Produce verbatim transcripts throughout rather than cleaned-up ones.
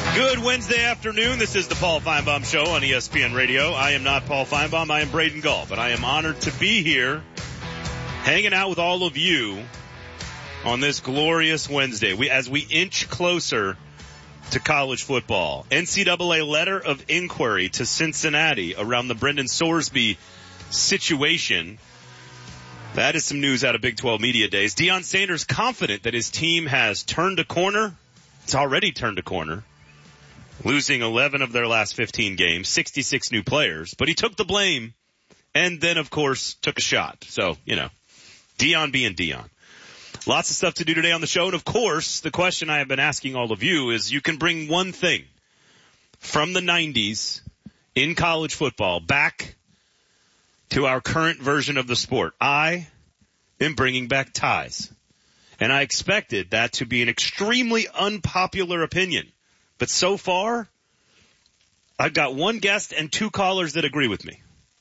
Good Wednesday afternoon. This is the Paul Feinbaum Show on E S P N Radio. I am not Paul Feinbaum. I am Braden Gall, but I am honored to be here hanging out with all of you on this glorious Wednesday. We, as we inch closer to college football. N C double A letter of inquiry to Cincinnati around the Brendan Sorsby situation. That is some news out of Big twelve Media Days. Deion Sanders confident that his team has turned a corner. It's already turned a corner, losing eleven of their last fifteen games, sixty-six new players. But he took the blame and then, of course, took a shot. So, you know, Deion being Deion. Lots of stuff to do today on the show. And, of course, the question I have been asking all of you is you can bring one thing from the nineties in college football back to our current version of the sport. I am bringing back ties. And I expected that to be an extremely unpopular opinion. But so far, I've got one guest and two callers that agree with me.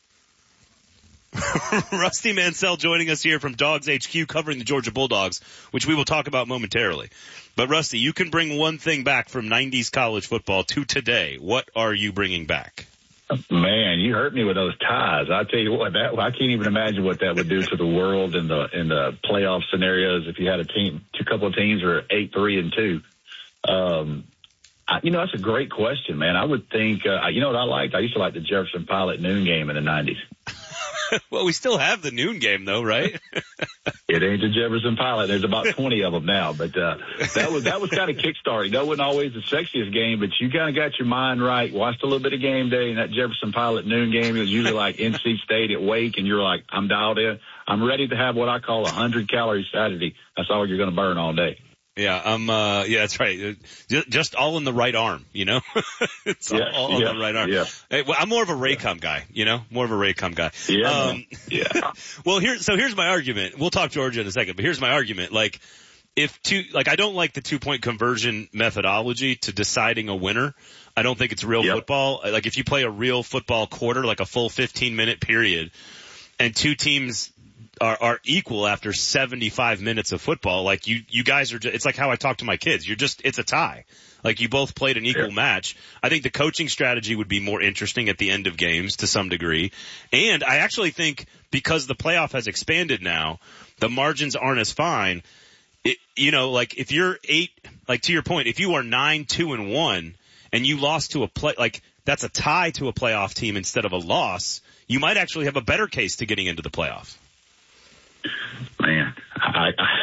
Rusty Mansell joining us here from Dogs H Q covering the Georgia Bulldogs, which we will talk about momentarily. But Rusty, you can bring one thing back from nineties college football to today. What are you bringing back? Man, you hurt me with those ties. I tell you what, that I can't even imagine what that would do to the world in the in the playoff scenarios if you had a team, two couple of teams are eight, three, and two. Um, I, you know, that's a great question, man. I would think, uh, you know what I liked? I used to like the Jefferson Pilot noon game in the nineties. Well, we still have the noon game, though, right? It ain't the Jefferson Pilot. There's about twenty of them now, but uh, that was that was kind of kickstarting. That wasn't always the sexiest game, but you kind of got your mind right. Watched a little bit of game day, and that Jefferson Pilot noon game, it was usually like N C State at Wake, and you're like, I'm dialed in. I'm ready to have what I call a hundred calorie Saturday. That's all you're going to burn all day. Yeah, um, uh, yeah, that's right. Just all in the right arm, you know? It's yeah, all, all yeah, in the right arm. Yeah. Hey, well, I'm more of a Raycom guy, you know? More of a Raycom guy. Yeah. Um, yeah. Well, here, so here's my argument. We'll talk Georgia in a second, but here's my argument. Like, if two, like, I don't like the two-point conversion methodology to deciding a winner. I don't think it's real yep. football. Like, if you play a real football quarter, like a full fifteen-minute period, and two teams Are, are equal after seventy-five minutes of football. Like you, you guys are just, it's like how I talk to my kids. You're just, it's a tie. Like you both played an equal yeah. match. I think the coaching strategy would be more interesting at the end of games to some degree. And I actually think because the playoff has expanded now, the margins aren't as fine. It, you know, like if you're eight, like to your point, if you are nine, two and one and you lost to a play, like that's a tie to a playoff team instead of a loss, you might actually have a better case to getting into the playoff. Man, I, I